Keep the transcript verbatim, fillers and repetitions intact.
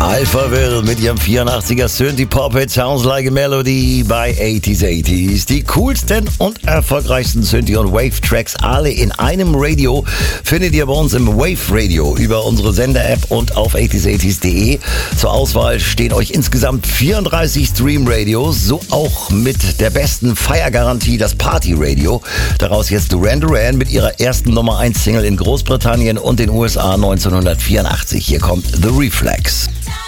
Alpha Will mit ihrem vierundachtziger Synthie-Pop-Hit Sounds Like a Melody bei achtziger achtziger. Die coolsten und erfolgreichsten Synthie- und Wave-Tracks alle in einem Radio findet ihr bei uns im Wave Radio über unsere Sender-App und auf achtziger achtziger punkt de. Zur Auswahl stehen euch insgesamt vierunddreißig Stream-Radios, so auch mit der besten Feiergarantie das Party-Radio. Daraus jetzt Duran Duran mit ihrer ersten Nummer eins Single in Großbritannien und den U S A neunzehnhundertvierundachtzig. Hier kommt The Reflex.